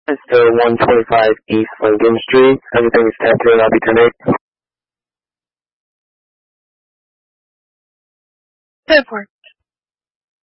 It's the 125 East Lincoln Street. Everything is 10-2 and I'll be 10-8. 10-4.